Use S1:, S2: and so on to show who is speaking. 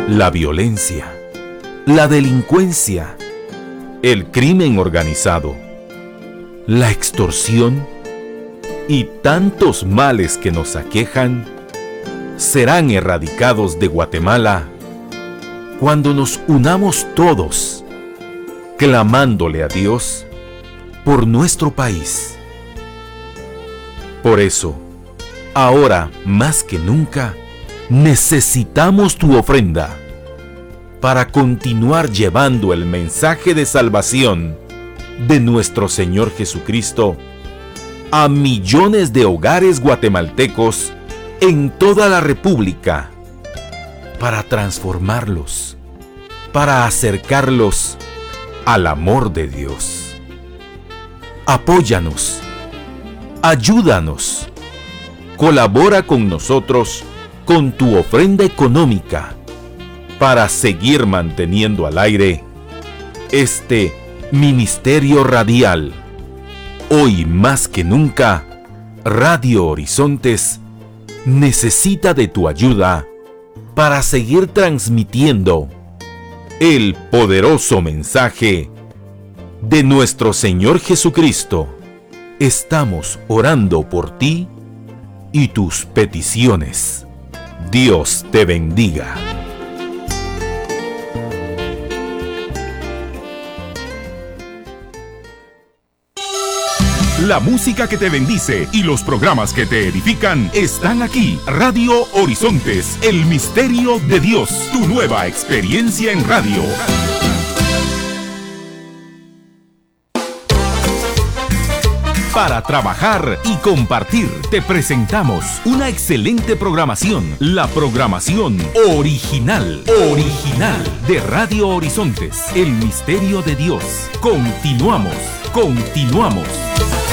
S1: la violencia, la delincuencia, el crimen organizado, la extorsión y tantos males que nos aquejan serán erradicados de Guatemala cuando nos unamos todos, clamándole a Dios por nuestro país. Por eso, ahora más que nunca, necesitamos tu ofrenda para continuar llevando el mensaje de salvación de nuestro Señor Jesucristo a millones de hogares guatemaltecos en toda la República, para transformarlos, para acercarlos al amor de Dios. Apóyanos, ayúdanos, colabora con nosotros con tu ofrenda económica para seguir manteniendo al aire este ministerio radial. Hoy más que nunca, Radio Horizontes necesita de tu ayuda para seguir transmitiendo el poderoso mensaje de nuestro Señor Jesucristo. Estamos orando por ti y tus peticiones. Dios te bendiga.
S2: La música que te bendice y los programas que te edifican están aquí. Radio Horizontes, el misterio de Dios, tu nueva experiencia en radio. Para trabajar y compartir, te presentamos una excelente programación. La programación original de Radio Horizontes, el misterio de Dios. Continuamos.